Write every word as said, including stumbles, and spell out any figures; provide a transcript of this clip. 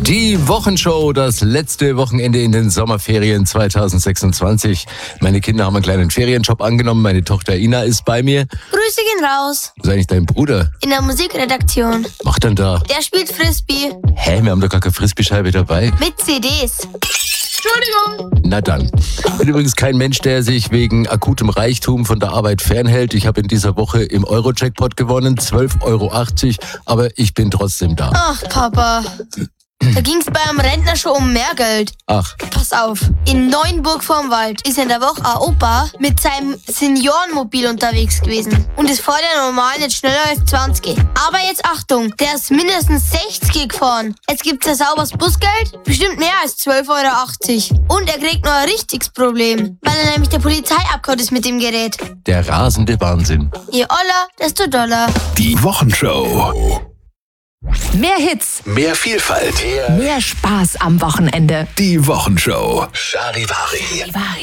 Die Wochenshow, das letzte Wochenende in den Sommerferien zwanzig sechsundzwanzig. Meine Kinder haben einen kleinen Ferienjob angenommen. Meine Tochter Ina ist bei mir. Grüße gehen raus. Wo ist eigentlich dein Bruder? In der Musikredaktion. Was macht denn da? Der spielt Frisbee. Hä, wir haben doch gar keine Frisbee-Scheibe dabei. Mit C Ds. Entschuldigung. Na dann. Ich bin übrigens kein Mensch, der sich wegen akutem Reichtum von der Arbeit fernhält. Ich habe in dieser Woche im Euro-Jackpot gewonnen, zwölf Euro achtzig, aber ich bin trotzdem da. Ach, Papa. Da ging's beim Rentner schon um mehr Geld. Ach, Pass auf, in Neuenburg vorm Wald ist in der Woche ein Opa mit seinem Seniorenmobil unterwegs gewesen und ist vor der normalen nicht schneller als zwanzig. Aber jetzt Achtung, der ist mindestens sechzig gefahren. Jetzt gibt's ein sauberes Busgeld, bestimmt mehr als zwölf Euro achtzig. Und er kriegt noch ein richtiges Problem, weil er nämlich der Polizei abgehauen ist mit dem Gerät. der rasende Wahnsinn. Je oller, desto doller. Die Wochenshow. Mehr Hits, Mehr Vielfalt. mehr Spaß am Wochenende. Die Wochenshow. Charivari. Charivari.